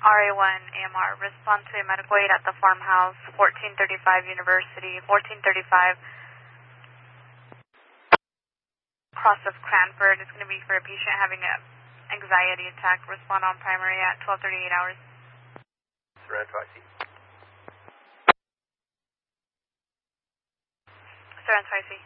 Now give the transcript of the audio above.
RA1 AMR, respond to a medical aid at the farmhouse, 1435 University, 1435 cross of Cranford. It's going to be for a patient having an anxiety attack. Respond on primary at 12:38 hours. Sorrento IC. Sorrento IC.